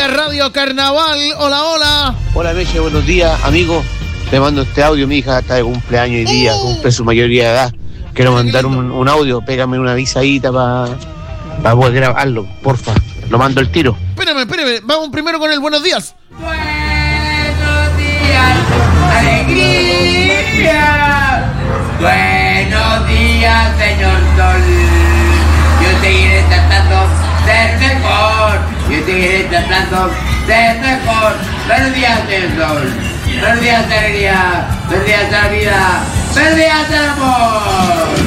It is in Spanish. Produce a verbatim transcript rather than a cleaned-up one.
días, Radio Carnaval. Hola, hola. Hola, Meche, buenos días, amigo. Te mando este audio, mi hija está de cumpleaños hoy día, cumple su mayoría de edad. Quiero mandar un, un audio, pégame una avisadita para pa poder grabarlo, porfa. Lo mando el tiro. Espérame, espérame, vamos primero con el buenos días. Buenos días, alegría. Buenos días, señor Sol. Yo seguiré tratando de ser mejor. Yo seguiré tratando de ser mejor. Buenos días, señor Sol. Buenos días, alegría. Buenos días, la vida. Buenos días, el amor.